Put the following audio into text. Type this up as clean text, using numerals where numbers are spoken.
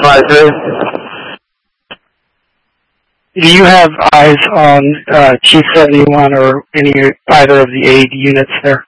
Advisory. Do you have eyes on Chief 71 or either of the aid units there?